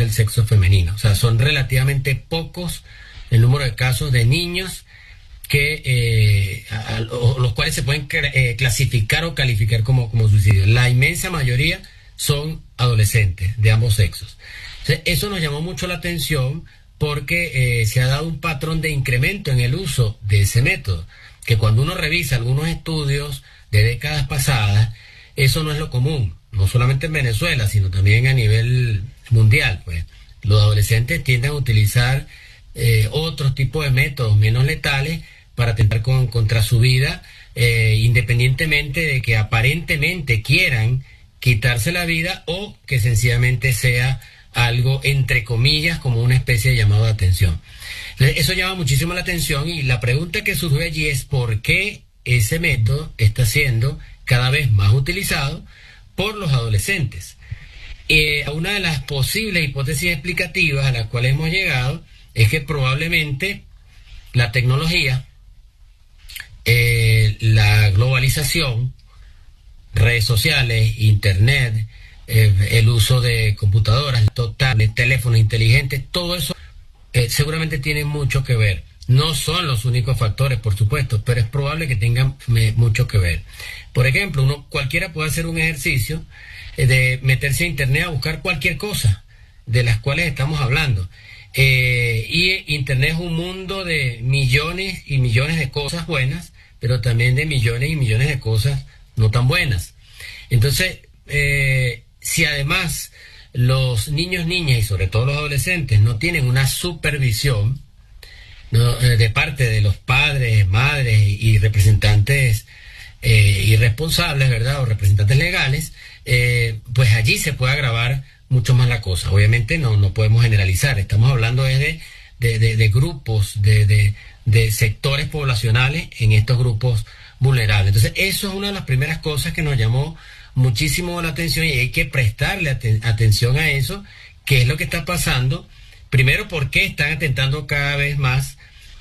del sexo femenino. O sea, son relativamente pocos el número de casos de niños que los cuales se pueden clasificar o calificar como suicidio. La inmensa mayoría son adolescentes de ambos sexos. Entonces, eso nos llamó mucho la atención porque se ha dado un patrón de incremento en el uso de ese método, que cuando uno revisa algunos estudios de décadas pasadas, eso no es lo común, no solamente en Venezuela, sino también a nivel mundial. Pues los adolescentes tienden a utilizar otros tipos de métodos menos letales para atentar contra su vida, independientemente de que aparentemente quieran quitarse la vida o que sencillamente sea algo, entre comillas, como una especie de llamado de atención. Entonces, eso llama muchísimo la atención y la pregunta que surge allí es ¿por qué ese método está siendo cada vez más utilizado por los adolescentes? Una de las posibles hipótesis explicativas a las cuales hemos llegado es que probablemente la tecnología, la globalización, redes sociales, internet, el uso de computadoras, tablets, teléfonos inteligentes, todo eso seguramente tiene mucho que ver. No son los únicos factores, por supuesto, pero es probable que tengan mucho que ver. Por ejemplo, cualquiera puede hacer un ejercicio de meterse a internet a buscar cualquier cosa de las cuales estamos hablando. Y internet es un mundo de millones y millones de cosas buenas, pero también de millones y millones de cosas no tan buenas. Entonces, si además los niños, niñas y sobre todo los adolescentes no tienen una supervisión de parte de los padres, madres y representantes y responsables, ¿verdad? O representantes legales, pues allí se puede agravar mucho más la cosa. Obviamente no podemos generalizar, estamos hablando de grupos, de sectores poblacionales en estos grupos vulnerables. Entonces, eso es una de las primeras cosas que nos llamó muchísimo la atención y hay que prestarle atención a eso, qué es lo que está pasando. Primero, ¿por qué están atentando cada vez más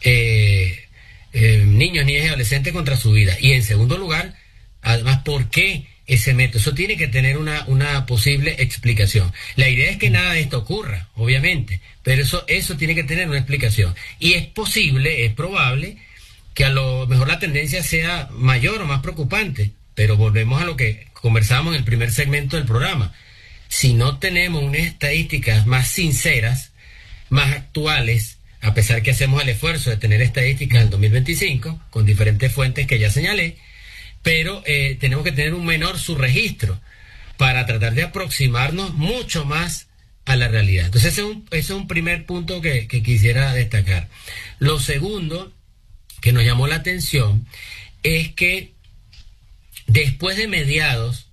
niños, niñas y adolescentes contra su vida? Y en segundo lugar, además, ¿por qué ese método? Eso tiene que tener una posible explicación. La idea es que nada de esto ocurra, obviamente, pero eso tiene que tener una explicación. Y es posible, es probable, que a lo mejor la tendencia sea mayor o más preocupante, pero volvemos a lo que conversábamos en el primer segmento del programa. Si no tenemos unas estadísticas más sinceras, más actuales, a pesar que hacemos el esfuerzo de tener estadísticas en 2025, con diferentes fuentes que ya señalé, pero tenemos que tener un menor subregistro para tratar de aproximarnos mucho más a la realidad. Entonces ese es un primer punto que quisiera destacar. Lo segundo que nos llamó la atención es que después de mediados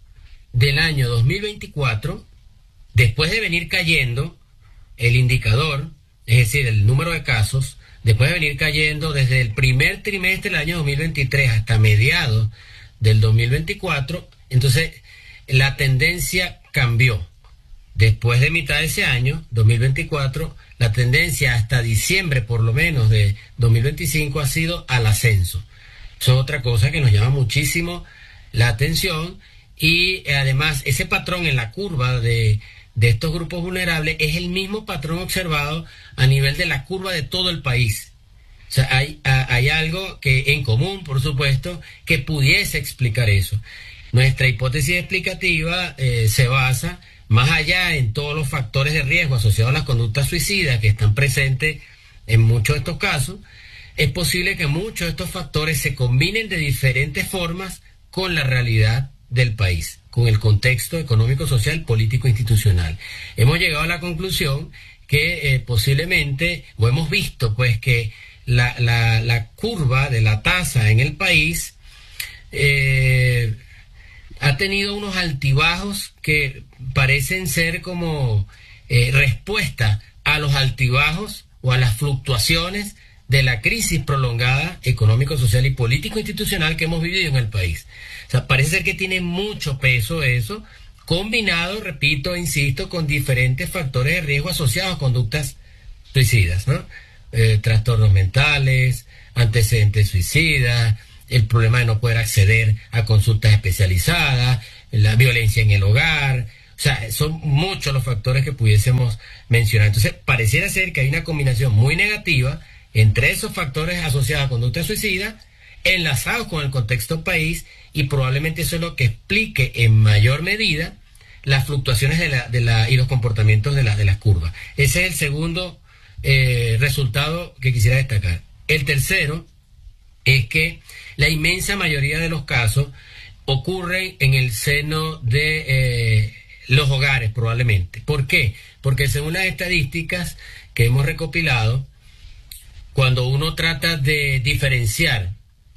del año 2024, después de venir cayendo el indicador, es decir, el número de casos, después de venir cayendo desde el primer trimestre del año 2023 hasta mediados del 2024, entonces la tendencia cambió. Después de mitad de ese año, 2024, la tendencia hasta diciembre por lo menos de 2025 ha sido al ascenso. Eso es otra cosa que nos llama muchísimo la atención y además ese patrón en la curva de estos grupos vulnerables es el mismo patrón observado a nivel de la curva de todo el país. O sea, hay algo que en común, por supuesto, que pudiese explicar eso. Nuestra hipótesis explicativa se basa más allá en todos los factores de riesgo asociados a las conductas suicidas que están presentes en muchos de estos casos. Es posible que muchos de estos factores se combinen de diferentes formas con la realidad del país, con el contexto económico, social, político, institucional. Hemos llegado a la conclusión que posiblemente, o hemos visto pues que la curva de la tasa en el país ha tenido unos altibajos que parecen ser como respuesta a los altibajos o a las fluctuaciones de la crisis prolongada económico, social y político institucional que hemos vivido en el país. O sea, parece ser que tiene mucho peso eso, combinado, repito, insisto, con diferentes factores de riesgo asociados a conductas suicidas, ¿no? Trastornos mentales, antecedentes suicidas, el problema de no poder acceder a consultas especializadas, la violencia en el hogar. O O sea, son muchos los factores que pudiésemos mencionar. Entonces, pareciera ser que hay una combinación muy negativa entre esos factores asociados a conducta suicida, enlazados con el contexto país, y probablemente eso es lo que explique en mayor medida las fluctuaciones y los comportamientos de las curvas. Ese es el segundo resultado que quisiera destacar. El tercero es que la inmensa mayoría de los casos ocurren en el seno de los hogares, probablemente. ¿Por qué? Porque según las estadísticas que hemos recopilado, cuando uno trata de diferenciar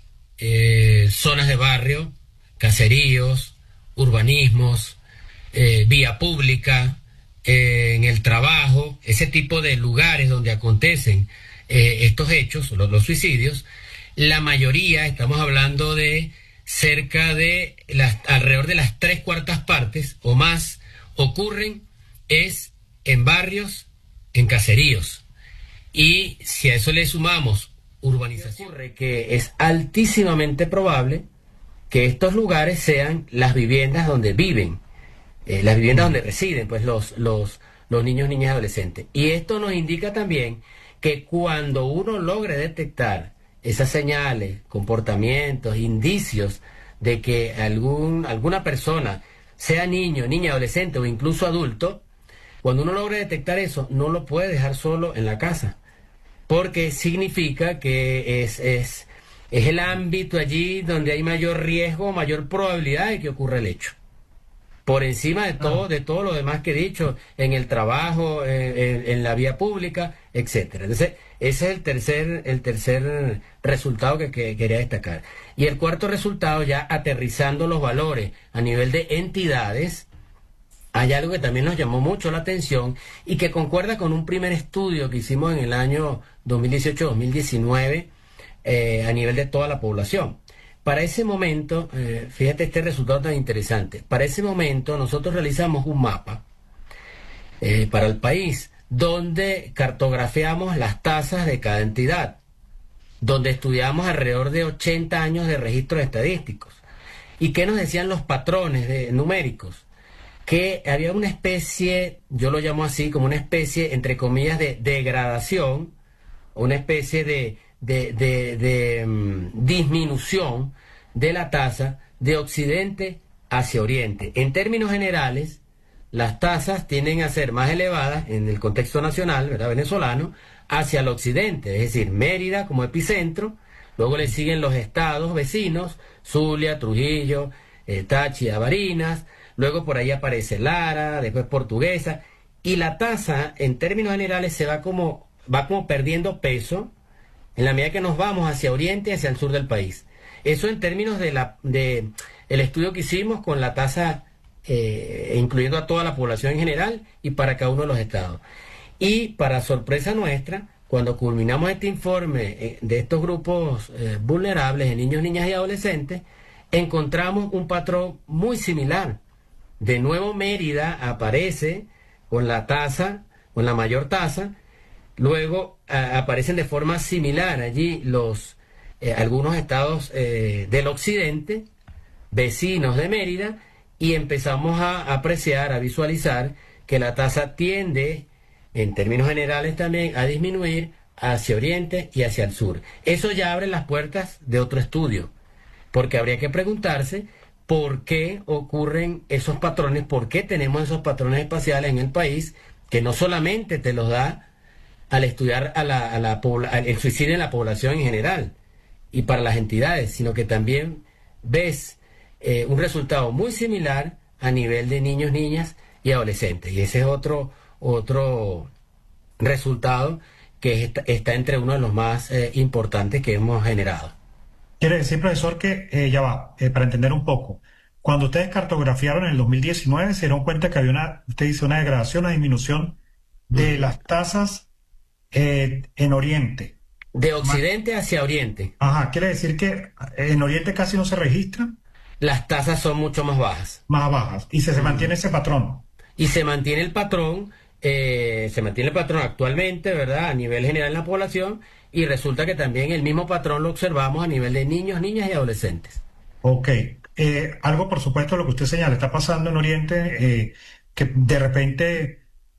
zonas de barrio, caseríos, urbanismos, vía pública, en el trabajo, ese tipo de lugares donde acontecen estos hechos, los suicidios, la mayoría, estamos hablando de cerca de alrededor de las 3/4 partes o más, ocurren es en barrios, en caseríos. Y si a eso le sumamos urbanización, ocurre que es altísimamente probable que estos lugares sean las viviendas donde viven, las viviendas donde residen pues los niños, niñas y adolescentes. Y esto nos indica también que cuando uno logre detectar esas señales, comportamientos, indicios de que alguna persona, sea niño, niña, adolescente o incluso adulto, cuando uno logre detectar eso, no lo puede dejar solo en la casa, porque significa que es el ámbito allí donde hay mayor riesgo, mayor probabilidad de que ocurra el hecho. Por encima de todo lo demás que he dicho, en el trabajo, en la vía pública, etcétera. Entonces, ese es el tercer resultado que quería destacar. Y el cuarto resultado, ya aterrizando los valores a nivel de entidades, hay algo que también nos llamó mucho la atención y que concuerda con un primer estudio que hicimos en el año 2018-2019 a nivel de toda la población. Para ese momento, fíjate este resultado tan interesante, para ese momento nosotros realizamos un mapa para el país donde cartografiamos las tasas de cada entidad, donde estudiamos alrededor de 80 años de registros estadísticos. ¿Y qué nos decían los patrones numéricos? Que había una especie, yo lo llamo así, como una especie, entre comillas, de degradación, una especie de disminución de la tasa de occidente hacia oriente. En términos generales, las tasas tienden a ser más elevadas en el contexto nacional, ¿verdad?, venezolano, hacia el occidente, es decir, Mérida como epicentro, luego le siguen los estados vecinos, Zulia, Trujillo, Táchira, Barinas, luego por ahí aparece Lara, después Portuguesa, y la tasa en términos generales va como perdiendo peso en la medida que nos vamos hacia oriente y hacia el sur del país. Eso en términos de el estudio que hicimos con la tasa, incluyendo a toda la población en general y para cada uno de los estados. Y para sorpresa nuestra, cuando culminamos este informe de estos grupos vulnerables de niños, niñas y adolescentes, encontramos un patrón muy similar. De nuevo Mérida aparece con la mayor tasa. Luego aparecen de forma similar allí algunos estados del occidente, vecinos de Mérida, y empezamos a apreciar, a visualizar que la tasa tiende, en términos generales también, a disminuir hacia oriente y hacia el sur. Eso ya abre las puertas de otro estudio, porque habría que preguntarse por qué ocurren esos patrones, por qué tenemos esos patrones espaciales en el país, que no solamente te los da al estudiar el suicidio en la población en general y para las entidades, sino que también ves un resultado muy similar a nivel de niños, niñas y adolescentes. Y ese es otro resultado que está entre uno de los más importantes que hemos generado. Quiere decir, profesor, que para entender un poco, cuando ustedes cartografiaron en el 2019, se dieron cuenta que había usted dice, una degradación, una disminución de las tasas en Oriente. De occidente hacia oriente. Ajá, quiere decir que en Oriente casi no se registran. Las tasas son mucho más bajas. Más bajas. Y se mantiene ese patrón. Y se mantiene el patrón actualmente, ¿verdad?, a nivel general en la población, y resulta que también el mismo patrón lo observamos a nivel de niños, niñas y adolescentes. Ok. Algo, por supuesto, lo que usted señala, está pasando en Oriente, que de repente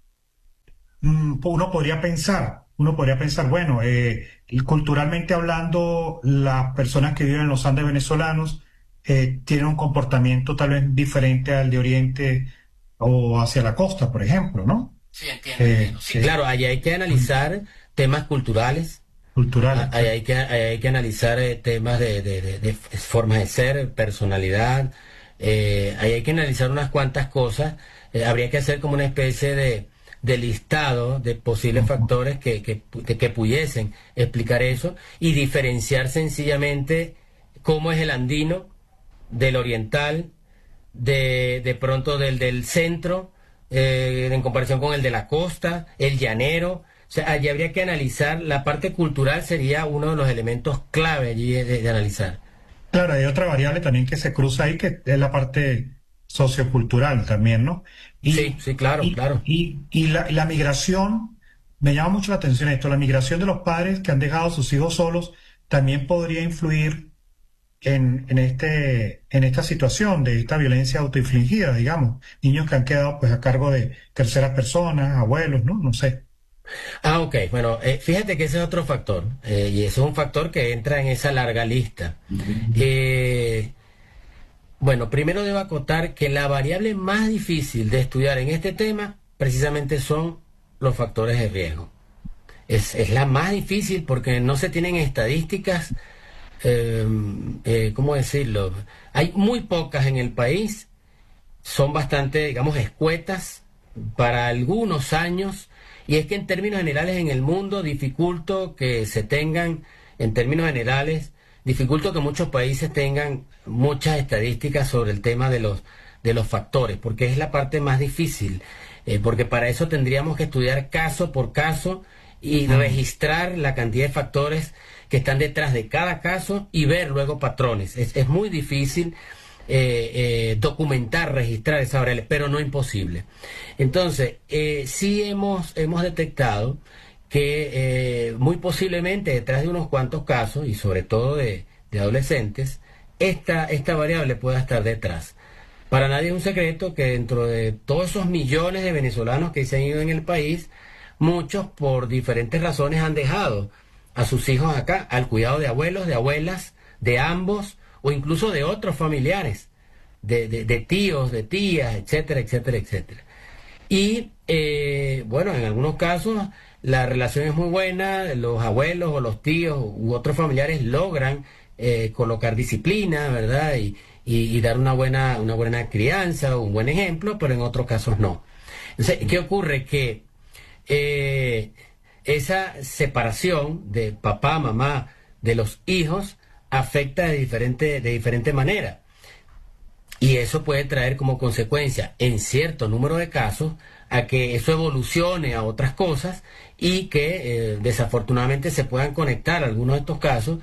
uno podría pensar, bueno, y culturalmente hablando, las personas que viven en los Andes venezolanos tienen un comportamiento tal vez diferente al de Oriente o hacia la costa, por ejemplo, ¿no? Sí, entiendo, entiendo. Sí, claro, allá hay que analizar temas culturales, Culturales, ahí hay que analizar temas de formas de ser, personalidad, ahí hay que analizar unas cuantas cosas, habría que hacer como una especie de listado de posibles factores que pudiesen explicar eso y diferenciar sencillamente cómo es el andino del oriental, de pronto del centro, en comparación con el de la costa, el llanero. O sea, allí habría que analizar, la parte cultural sería uno de los elementos clave allí de analizar. claro, hay otra variable también que se cruza ahí, que es la parte sociocultural también, ¿no? Sí, Y, sí, claro, claro. y la migración, me llama mucho la atención esto, la migración de los padres que han dejado a sus hijos solos también podría influir en esta situación de esta violencia autoinfligida, digamos, niños que han quedado pues a cargo de terceras personas, abuelos, ¿no? No sé. Ah, ok, bueno, fíjate que ese es otro factor, y ese es un factor que entra en esa larga lista. Eh, bueno, primero debo acotar que la variable más difícil de estudiar en este tema precisamente son los factores de riesgo. Es la más difícil porque no se tienen estadísticas, ¿cómo decirlo? Hay muy pocas en el país, son bastante, digamos, escuetas para algunos años, y es que en términos generales en el mundo dificulto que se tengan, en términos generales, dificulto que muchos países tengan muchas estadísticas sobre el tema de los factores, porque es la parte más difícil, porque para eso tendríamos que estudiar caso por caso y registrar la cantidad de factores que están detrás de cada caso y ver luego patrones. Es muy difícil documentar, registrar esa variable, pero no imposible. Entonces, sí hemos detectado que muy posiblemente detrás de unos cuantos casos, y sobre todo de adolescentes, esta variable pueda estar detrás. Para nadie es un secreto que dentro de todos esos millones de venezolanos que se han ido en el país, muchos por diferentes razones han dejado a sus hijos acá, al cuidado de abuelos, de abuelas, de ambos, o incluso de otros familiares, de tíos, de tías, etcétera, etcétera, etcétera. Y bueno, en algunos casos la relación es muy buena, los abuelos o los tíos u otros familiares logran colocar disciplina, ¿verdad? Y dar una buena crianza o un buen ejemplo, pero en otros casos no. Entonces, ¿qué ocurre? Que esa separación de papá, mamá, de los hijos, afecta de diferente manera. Y eso puede traer como consecuencia, en cierto número de casos, a que eso evolucione a otras cosas y que desafortunadamente se puedan conectar algunos de estos casos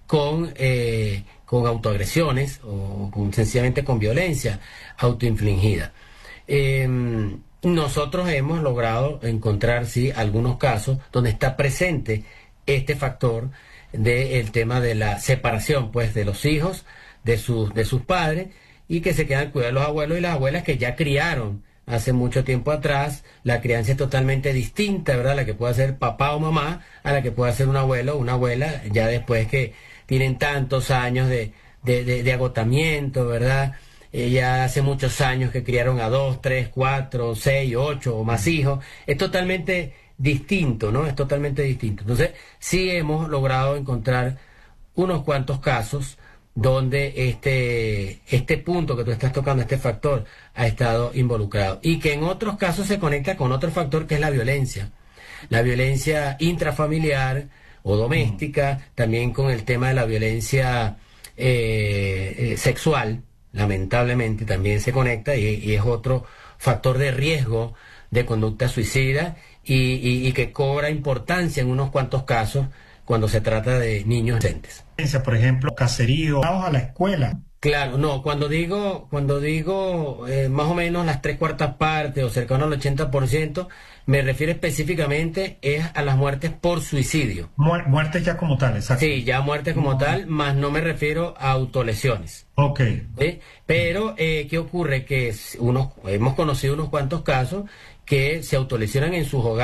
con autoagresiones o sencillamente con violencia autoinfligida. Nosotros hemos logrado encontrar, sí, algunos casos donde está presente este factor del tema de la separación, pues, de los hijos, de sus padres, y que se quedan al cuidado de los abuelos y las abuelas que ya criaron hace mucho tiempo atrás. La crianza es totalmente distinta, ¿verdad? La que puede hacer papá o mamá a la que puede hacer un abuelo o una abuela, ya después que tienen tantos años de agotamiento, ¿verdad? Ya hace muchos años que criaron a 2, 3, 4, 6, 8 o más hijos. Es totalmente distinto, ¿no? Es totalmente distinto. Entonces, sí hemos logrado encontrar unos cuantos casos donde este punto que tú estás tocando, este factor, ha estado involucrado. Y que en otros casos se conecta con otro factor que es la violencia. La violencia intrafamiliar o doméstica, también con el tema de la violencia sexual, lamentablemente también se conecta y es otro factor de riesgo de conducta suicida y que cobra importancia en unos cuantos casos cuando se trata de niños inocentes. Por ejemplo, caserío, a la escuela. Claro, no, cuando digo más o menos las tres cuartas partes o cercano al 80%, me refiero específicamente es a las muertes por suicidio. Muertes ya como tal, exacto. Sí, ya muertes como tal, más no me refiero a autolesiones. Ok. ¿Sí? Pero, ¿qué ocurre? Que hemos conocido unos cuantos casos que se autolesionan en sus hogares.